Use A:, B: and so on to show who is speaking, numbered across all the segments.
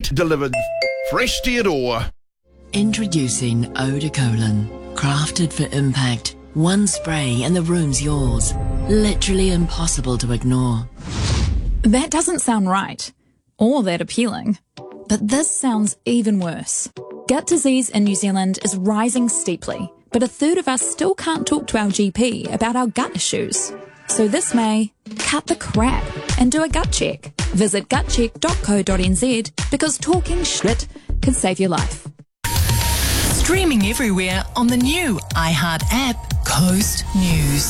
A: meat delivered fresh to your door.
B: Introducing Eau de Cologne. Crafted for impact. One spray and the room's yours. Literally impossible to ignore.
C: That doesn't sound right, or that appealing. But this sounds even worse. Gut disease in New Zealand is rising steeply, but a third of us still can't talk to our GP about our gut issues. So this May, cut the crap and do a gut check. Visit gutcheck.co.nz because talking shit could save your life.
D: Streaming everywhere on the new iHeart app, Coast News.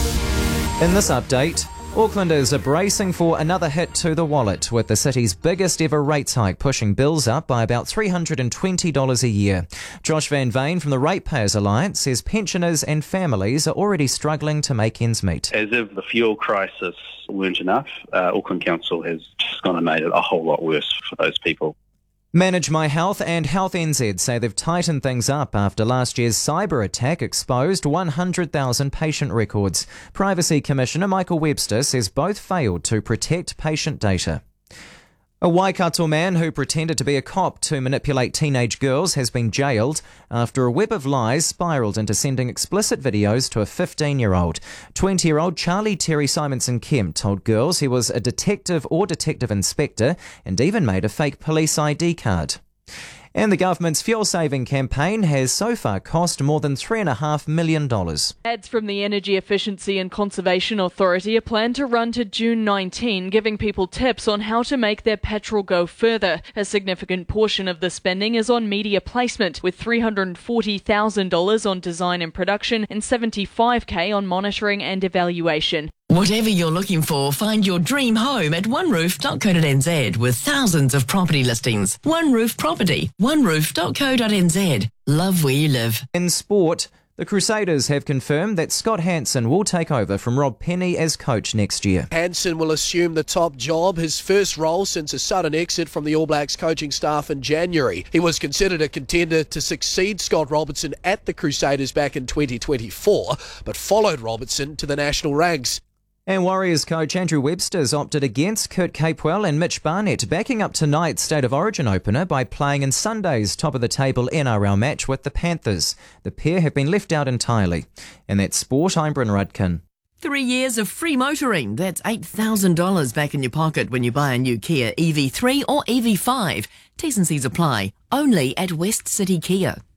E: In this update, Aucklanders are bracing for another hit to the wallet, with the city's biggest ever rates hike pushing bills up by about $320 a year. Josh Van Veen from the Ratepayers Alliance says pensioners and families are already struggling to make ends meet.
F: As if the fuel crisis weren't enough, Auckland Council has just gone and made it a whole lot worse for those people.
E: Manage My Health and Health NZ say they've tightened things up after last year's cyber attack exposed 100,000 patient records. Privacy Commissioner Michael Webster says both failed to protect patient data. A Waikato man who pretended to be a cop to manipulate teenage girls has been jailed after a web of lies spiralled into sending explicit videos to a 15-year-old. 20-year-old Charlie Terry Simonson Kemp told girls he was a detective or detective inspector and even made a fake police ID card. And the government's fuel-saving campaign has so far cost more than $3.5 million.
G: Ads from the Energy Efficiency and Conservation Authority are planned to run to June 19, giving people tips on how to make their petrol go further. A significant portion of the spending is on media placement, with $340,000 on design and production and $75,000 on monitoring and evaluation.
D: Whatever you're looking for, find your dream home at oneroof.co.nz with thousands of property listings. One Roof Property, oneroof.co.nz. Love where you live.
E: In sport, the Crusaders have confirmed that Scott Hansen will take over from Rob Penny as coach next year.
H: Hansen will assume the top job, his first role since a sudden exit from the All Blacks coaching staff in January. He was considered a contender to succeed Scott Robertson at the Crusaders back in 2024, but followed Robertson to the national ranks.
E: And Warriors coach Andrew Webster's opted against Kurt Capewell and Mitch Barnett, backing up tonight's State of Origin opener by playing in Sunday's top-of-the-table NRL match with the Panthers. The pair have been left out entirely. And that's sport, I'm Bryn Rudkin.
D: 3 years of free motoring. That's $8,000 back in your pocket when you buy a new Kia EV3 or EV5. T's and C's apply. Only at West City Kia.